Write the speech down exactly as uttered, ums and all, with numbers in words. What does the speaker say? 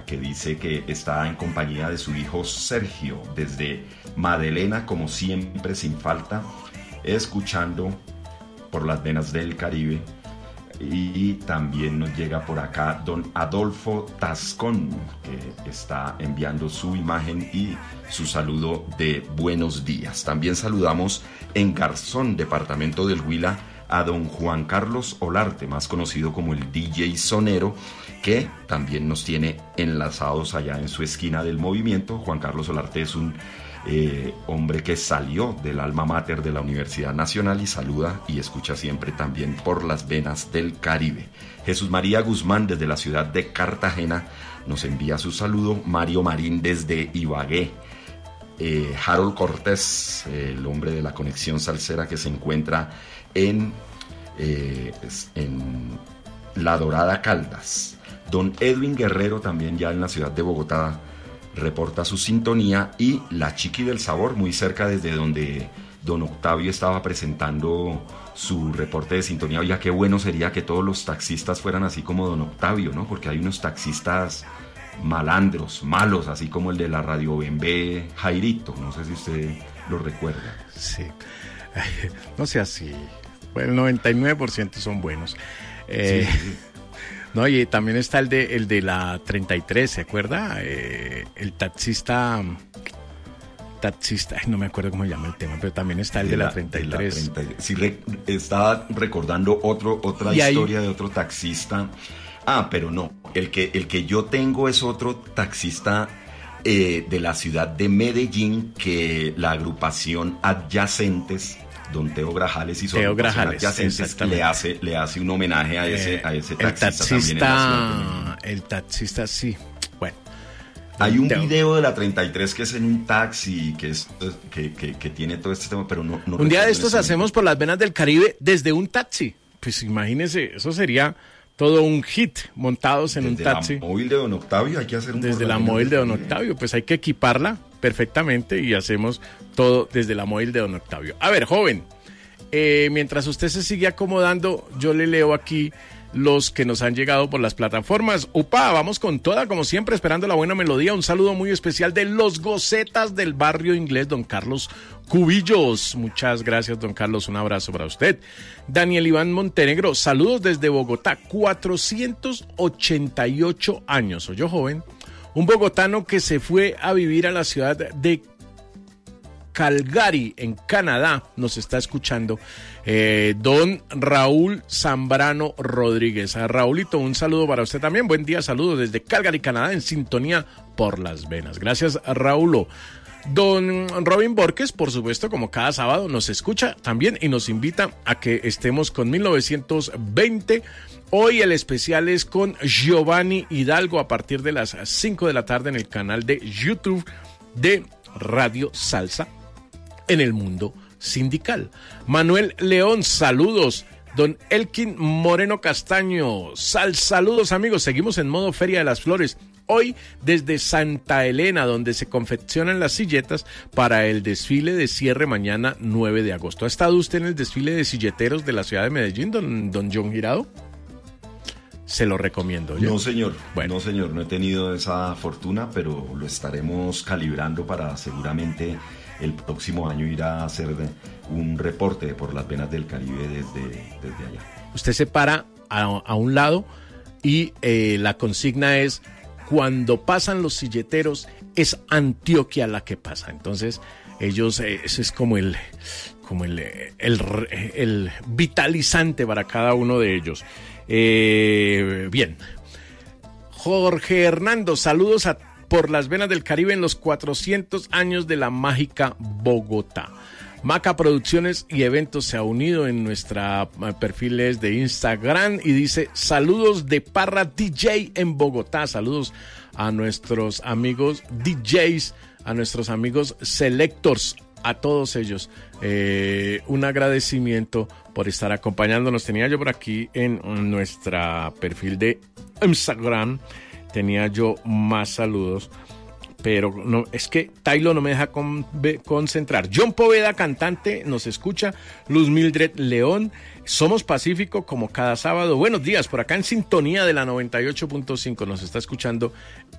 que dice que está en compañía de su hijo Sergio, desde Madelena, como siempre, sin falta, escuchando por las venas del Caribe. Y también nos llega por acá don Adolfo Tascón, que está enviando su imagen y su saludo de buenos días. También saludamos en Garzón, departamento del Huila, a don Juan Carlos Olarte, más conocido como el D J Sonero, que también nos tiene enlazados allá en su esquina del movimiento. Juan Carlos Olarte es un Eh, hombre que salió del alma mater de la Universidad Nacional y saluda y escucha siempre también por las venas del Caribe. Jesús María Guzmán desde la ciudad de Cartagena nos envía su saludo. Mario Marín desde Ibagué. eh, Harold Cortés, eh, el hombre de la conexión salsera que se encuentra en, eh, en La Dorada, Caldas. Don Edwin Guerrero también ya en la ciudad de Bogotá reporta su sintonía, y la Chiqui del Sabor, muy cerca desde donde don Octavio estaba presentando su reporte de sintonía. Oiga, qué bueno sería que todos los taxistas fueran así como don Octavio, ¿no? Porque hay unos taxistas malandros, malos, así como el de la Radio Bembé, Jairito, no sé si usted lo recuerda. Sí, no sea así, bueno, el noventa y nueve por ciento son buenos. Eh... Sí, sí. No, y también está el de el de la treinta y tres, ¿se acuerda? Eh, el taxista, taxista, ay, no me acuerdo cómo se llama el tema, pero también está el de, de la, la treinta y tres. La treinta, sí, re, estaba recordando otro, otra y historia ahí de otro taxista. Ah, pero no, el que, el que yo tengo es otro taxista eh, de la ciudad de Medellín, que la agrupación Adyacentes, don Teo Grajales y su Teo Grajales, le hace le hace un homenaje a ese eh, a ese taxista, el taxista también el taxista sí. Bueno, hay un Teo. video de la treinta y tres que es en un taxi, que es que, que, que tiene todo este tema, pero no, no un día de estos hacemos por las venas del Caribe desde un taxi. Pues imagínese, eso sería todo un hit, montados en desde un taxi. Desde la móvil de don Octavio hay que hacer un Desde la móvil de don Octavio, pues hay que equiparla perfectamente y hacemos todo desde la móvil de don Octavio. A ver, joven, eh, mientras usted se sigue acomodando, yo le leo aquí los que nos han llegado por las plataformas. Upa, vamos con toda, como siempre, esperando la buena melodía. Un saludo muy especial de los gocetas del barrio inglés, don Carlos Cubillos. Muchas gracias, don Carlos, un abrazo para usted. Daniel Iván Montenegro, saludos desde Bogotá, cuatrocientos ochenta y ocho años. Soy yo, joven. Un bogotano que se fue a vivir a la ciudad de Calgary, en Canadá, nos está escuchando. Eh, don Raúl Zambrano Rodríguez. A Raúlito, un saludo para usted también. Buen día, saludos desde Calgary, Canadá, en sintonía por las venas. Gracias, Raúl. Don Robin Borges, por supuesto, como cada sábado, nos escucha también y nos invita a que estemos con mil novecientos veinte. Hoy el especial es con Giovanni Hidalgo a partir de las cinco de la tarde en el canal de YouTube de Radio Salsa en el Mundo Sindical. Manuel León, saludos. Don Elkin Moreno Castaño, sal, saludos amigos. Seguimos en modo Feria de las Flores. Hoy desde Santa Elena, donde se confeccionan las silletas para el desfile de cierre mañana nueve de agosto. ¿Ha estado usted en el desfile de silleteros de la ciudad de Medellín, don, don John Girado? Se lo recomiendo. ¿yo? No, señor. Bueno. No, señor. No he tenido esa fortuna, pero lo estaremos calibrando para seguramente el próximo año ir a hacer un reporte por las venas del Caribe desde, desde allá. Usted se para a, a un lado y eh, la consigna es: cuando pasan los silleteros, es Antioquia la que pasa. Entonces, ellos, eh, ese es como el, como el, el, el, el vitalizante para cada uno de ellos. Eh, bien, Jorge Hernando, saludos a por las venas del Caribe en los cuatrocientos años de la mágica Bogotá. Maca Producciones y Eventos se ha unido en nuestra perfiles de Instagram y dice: saludos de Parra D J en Bogotá. Saludos a nuestros amigos D Js, a nuestros amigos Selectors, a todos ellos. Eh, un agradecimiento por estar acompañándonos. Tenía yo por aquí en nuestra perfil de Instagram, tenía yo más saludos, pero no, es que Tailo no me deja con, be, concentrar. John Poveda, cantante, nos escucha. Luz Mildred León, Somos Pacífico como cada sábado. Buenos días, por acá en sintonía de la noventa y ocho punto cinco nos está escuchando